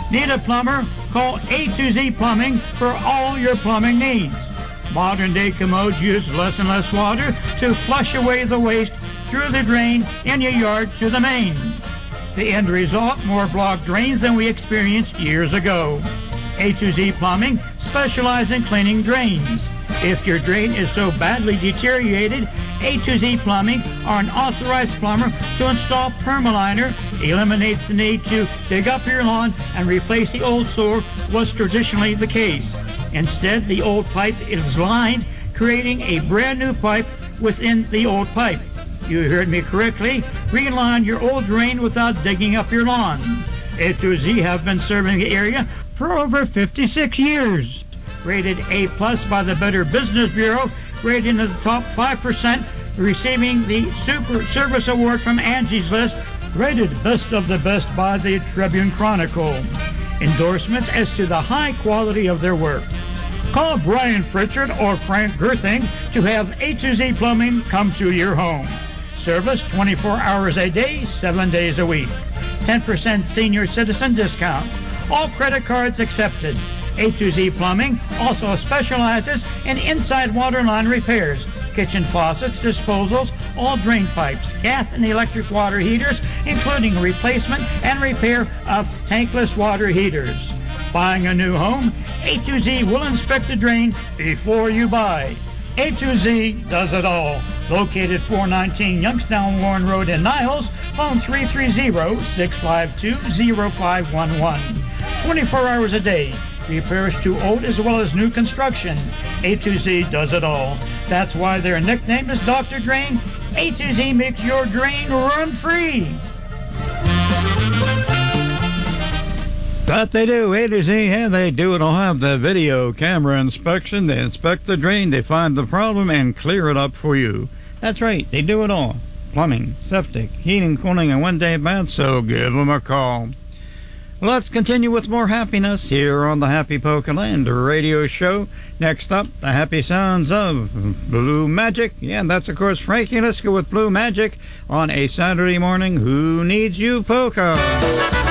Need a plumber? Call A2Z Plumbing for all your plumbing needs. Modern day commodes use less and less water to flush away the waste through the drain in your yard to the main. The end result, more blocked drains than we experienced years ago. A2Z Plumbing specializes in cleaning drains. If your drain is so badly deteriorated, A2Z Plumbing are an authorized plumber to install Permaliner, eliminates the need to dig up your lawn and replace the old sewer was traditionally the case. Instead, the old pipe is lined, creating a brand new pipe within the old pipe. You heard me correctly. Reline your old drain without digging up your lawn. A2Z have been serving the area for over 56 years. Rated A+ by the Better Business Bureau, rated in the top 5%, receiving the Super Service Award from Angie's List, rated Best of the Best by the Tribune Chronicle. Endorsements as to the high quality of their work. Call Brian Pritchard or Frank Gerthing to have A2Z Plumbing come to your home. Service 24 hours a day, 7 days a week. 10% senior citizen discount. All credit cards accepted. A2Z Plumbing also specializes in inside water line repairs, kitchen faucets, disposals, all drain pipes, gas and electric water heaters, including replacement and repair of tankless water heaters. Buying a new home? A2Z will inspect the drain before you buy. A2Z does it all. Located 419 Youngstown Warren Road in Niles, phone 330-652-0511. 24 hours a day. Repairs to old as well as new construction. A2Z does it all. That's why their nickname is Dr. Drain. A2Z makes your drain run free. That they do, A to Z, yeah, they do it. They'll have the video camera inspection. They inspect the drain, they find the problem, and clear it up for you. That's right, they do it all. Plumbing, septic, heating, cooling, and one-day bath, so give them a call. Let's continue with more happiness here on the Happy Pokeland radio show. Next up, the happy sounds of Blue Magic. Yeah, that's, of course, Frankie Liska with Blue Magic on a Saturday morning. Who Needs You Polka?